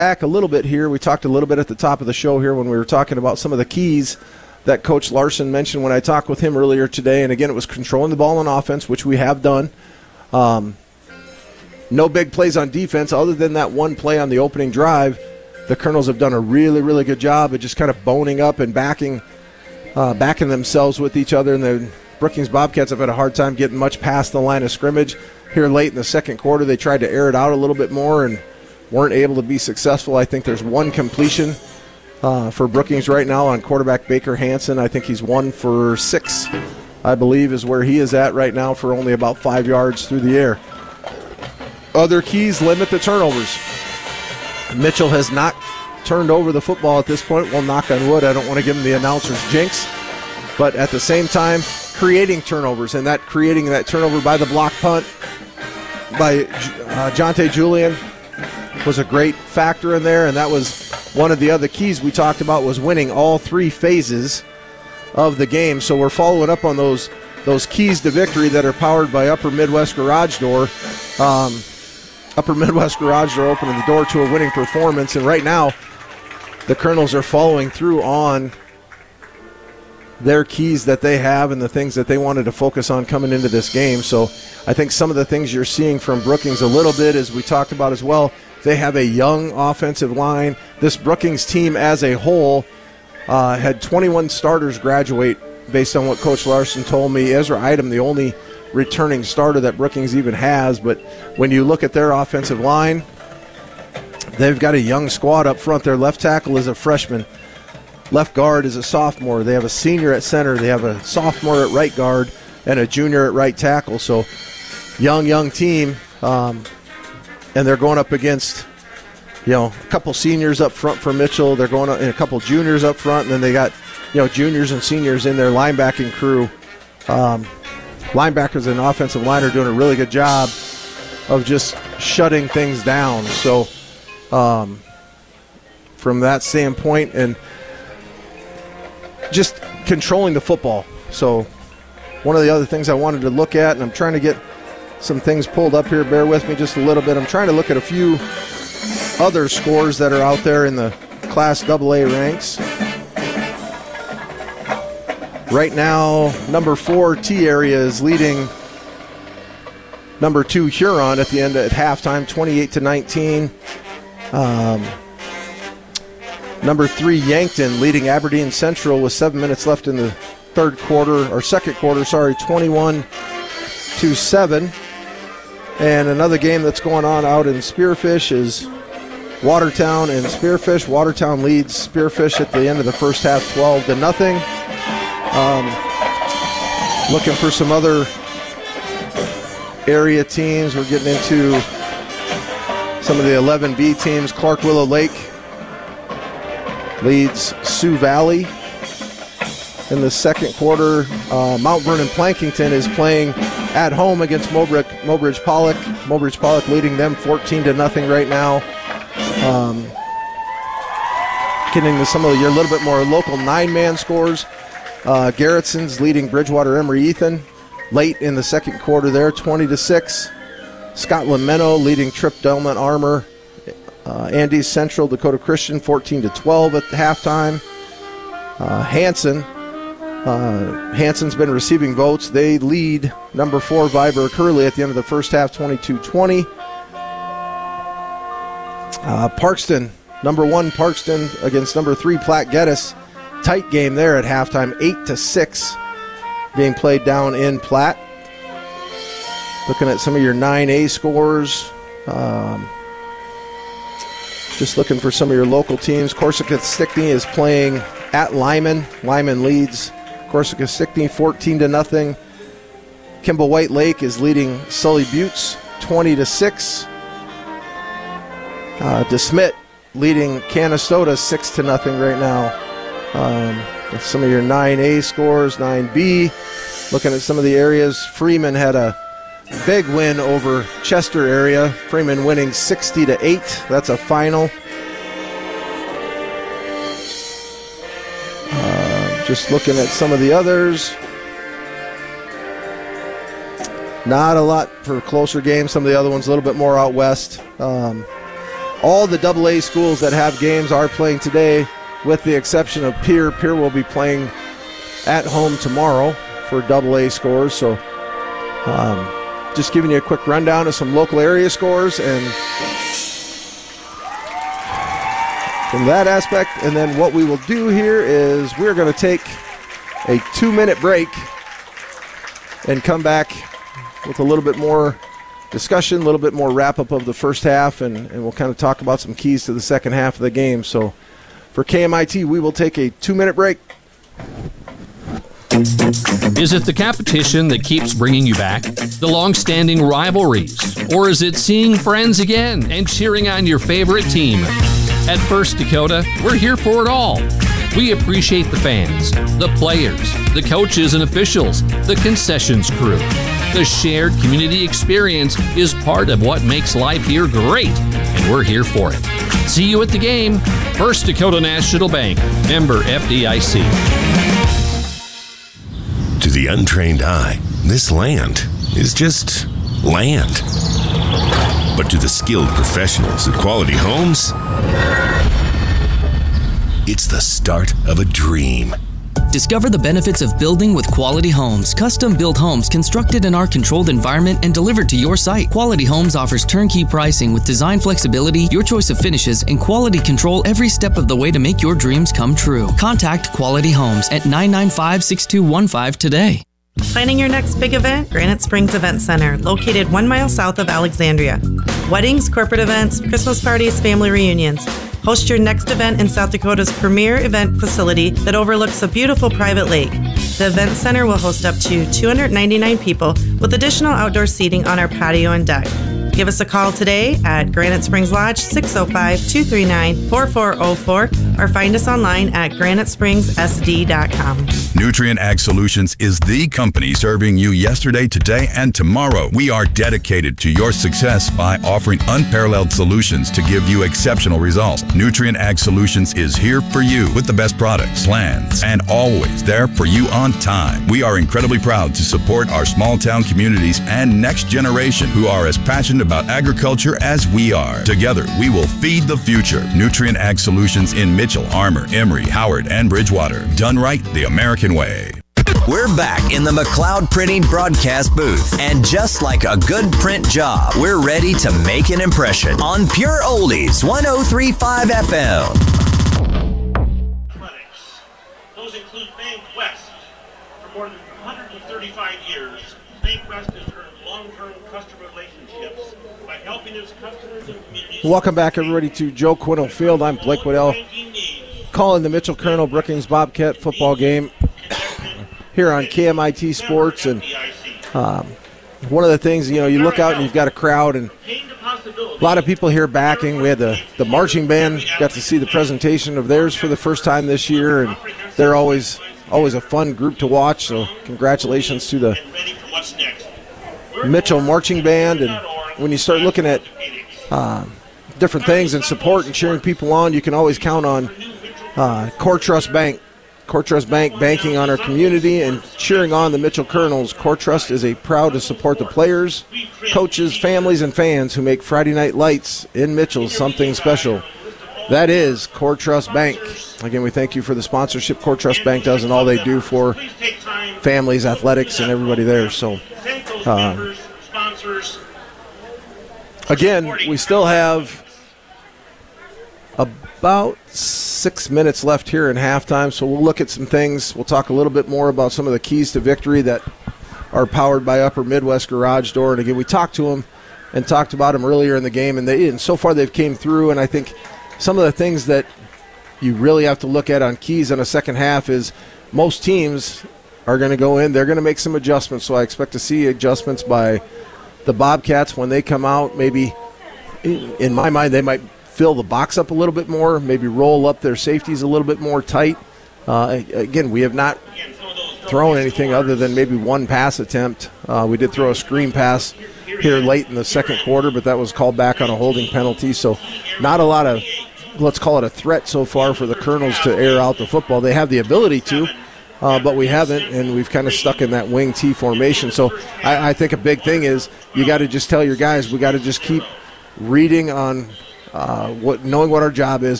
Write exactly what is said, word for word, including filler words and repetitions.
back a little bit here. We talked a little bit at the top of the show here when we were talking about some of the keys that Coach Larson mentioned when I talked with him earlier today. And again, it was controlling the ball on offense, which we have done. Um, no big plays on defense other than that one play on the opening drive. The Colonels have done a really, really good job of just kind of boning up and backing, uh, backing themselves with each other. And the Brookings Bobcats have had a hard time getting much past the line of scrimmage. Here late in the second quarter, they tried to air it out a little bit more and weren't able to be successful. I think there's one completion Uh, for Brookings right now on quarterback Baker Hansen. I think he's one for six, I believe, is where he is at right now for only about five yards through the air. Other keys, limit the turnovers. Mitchell has not turned over the football at this point. Well, knock on wood, I don't want to give him the announcer's jinx. But at the same time, creating turnovers, and that creating that turnover by the block punt by uh, Jonte Julian was a great factor in there, and that was one of the other keys we talked about was winning all three phases of the game. So we're following up on those those keys to victory that are powered by Upper Midwest Garage Door. Um, Upper Midwest Garage Door opening the door to a winning performance, and right now the Colonels are following through on their keys that they have and the things that they wanted to focus on coming into this game. So I think some of the things you're seeing from Brookings a little bit, as we talked about as well, they have a young offensive line. This Brookings team as a whole uh, had twenty-one starters graduate based on what Coach Larson told me. Ezra Idem, the only returning starter that Brookings even has. But when you look at their offensive line, they've got a young squad up front. Their left tackle is a freshman. Left guard is a sophomore. They have a senior at center. They have a sophomore at right guard and a junior at right tackle. So young, young team. Um, and they're going up against, you know, a couple seniors up front for Mitchell. They're going up, and a couple juniors up front, and then they got, you know, juniors and seniors in their linebacking crew. Um, linebackers and offensive line are doing a really good job of just shutting things down. So um, from that standpoint, and just controlling the football. So one of the other things I wanted to look at, and I'm trying to get some things pulled up here. Bear with me just a little bit. I'm trying to look at a few other scores that are out there in the Class double A ranks. Right now, number four T area is leading number two Huron at the end at halftime, twenty-eight to nineteen. Um, number three Yankton leading Aberdeen Central with seven minutes left in the third quarter, or second quarter, sorry, twenty-one to seven. And another game that's going on out in Spearfish is Watertown and Spearfish. Watertown leads Spearfish at the end of the first half, twelve to nothing. Um, looking for some other area teams. We're getting into some of the eleven B teams. Clark Willow Lake leads Sioux Valley in the second quarter. Uh, Mount Vernon Plankington is playing at home against Mobridge, Mobridge Pollock. Mobridge Pollock leading them fourteen to nothing right now. Um, getting to some of your little bit more local nine-man scores. Uh, Garrettson's leading Bridgewater Emory Ethan late in the second quarter there, twenty to six. Scotland Menno leading Trip Delmont Armor. Uh, Andes Central Dakota Christian fourteen to twelve at halftime. Uh, Hanson. Uh, Hanson's been receiving votes. They lead number four Viber Curley at the end of the first half, twenty-two twenty. Uh, Parkston, number one Parkston against number three Platte Geddes. Tight game there at halftime, eight to six being played down in Platte. Looking at some of your nine A scores. Um, just looking for some of your local teams. Corsica Stickney is playing at Lyman. Lyman leads Corsica Stickney fourteen to nothing. Kimball White Lake is leading Sully Buttes twenty to six. Uh, DeSmit leading Canastota six to nothing right now. Um, some of your nine A scores, nine B. Looking at some of the areas, Freeman had a big win over Chester area. Freeman winning sixty to eight. That's a final. Uh, just looking at some of the others. Not a lot for closer games. Some of the other ones a little bit more out west. Um, all the double A schools that have games are playing today, with the exception of Pierre. Pierre will be playing at home tomorrow for double A scores. So um, just giving you a quick rundown of some local area scores and from that aspect. And then what we will do here is we're going to take a two-minute break and come back with a little bit more discussion, a little bit more wrap-up of the first half, and, and we'll kind of talk about some keys to the second half of the game. So for K M I T, we will take a two-minute break. Is it the competition that keeps bringing you back? The long-standing rivalries? Or is it seeing friends again and cheering on your favorite team? At First Dakota, we're here for it all. We appreciate the fans, the players, the coaches and officials, the concessions crew. The shared community experience is part of what makes life here great, and we're here for it. See you at the game. First Dakota National Bank, member F D I C. To the untrained eye, this land is just land. But to the skilled professionals at Quality Homes, it's the start of a dream. Discover the benefits of building with Quality Homes. Custom-built homes constructed in our controlled environment and delivered to your site. Quality Homes offers turnkey pricing with design flexibility, your choice of finishes, and quality control every step of the way to make your dreams come true. Contact Quality Homes at nine nine five, six two one five today. Planning your next big event? Granite Springs Event Center, located one mile south of Alexandria. Weddings, corporate events, Christmas parties, family reunions. Host your next event in South Dakota's premier event facility that overlooks a beautiful private lake. The Event Center will host up to two hundred ninety-nine people with additional outdoor seating on our patio and deck. Give us a call today at Granite Springs Lodge, six oh five, two three nine, four four oh four, or find us online at granite springs s d dot com. Nutrien Ag Solutions is the company serving you yesterday, today, and tomorrow. We are dedicated to your success by offering unparalleled solutions to give you exceptional results. Nutrien Ag Solutions is here for you with the best products, plans, and always there for you on time. We are incredibly proud to support our small town communities and next generation who are as passionate about agriculture as we are. Together, we will feed the future. Nutrien Ag Solutions in Mitchell, Armour, Emory, Howard, and Bridgewater. Done right the American way. We're back in the McLeod Printing broadcast booth, and just like a good print job, we're ready to make an impression on Pure Oldies one oh three point five F M. Those include Bank West. For more than one hundred thirty-five years, Bank West has earned long-term customer relationships by helping its customers and communities. Welcome back, everybody, to Joe Quinnell Field. I'm Blake Waddell, calling the Mitchell Colonel Brookings Bobcat football game here on K M I T Sports. And um, one of the things, you know, you look out and you've got a crowd and a lot of people here backing. We had the, the marching band, got to see the presentation of theirs for the first time this year, and they're always always a fun group to watch. So congratulations to the Mitchell Marching Band. And when you start looking at uh, different things and support and cheering people on, you can always count on uh, Core Trust Bank. Core Trust Bank banking on our community and cheering on the Mitchell Colonels. Core Trust is a proud to support the players, coaches, families, and fans who make Friday Night Lights in Mitchell something special. That is Core Trust Bank. Again, we thank you for the sponsorship Core Trust Bank does and all they do for families, athletics, and everybody there. So, uh, again, we still have about six minutes left here in halftime, so we'll look at some things. We'll talk a little bit more about some of the keys to victory that are powered by Upper Midwest Garage Door. And again, we talked to them and talked about them earlier in the game, and they and so far they've came through. And I think some of the things that you really have to look at on keys in a second half is most teams are going to go in, they're going to make some adjustments. So I expect to see adjustments by the Bobcats when they come out. Maybe, in my mind, they might fill the box up a little bit more, maybe roll up their safeties a little bit more tight. Uh, again, we have not thrown anything other than maybe one pass attempt. Uh, we did throw a screen pass here late in the second quarter, but that was called back on a holding penalty. So not a lot of, let's call it a threat so far for the Colonels to air out the football. They have the ability to, uh, but we haven't, and we've kind of stuck in that wing T formation. So I, I think a big thing is you got to just tell your guys, we got to just keep reading on uh, what knowing what our job is,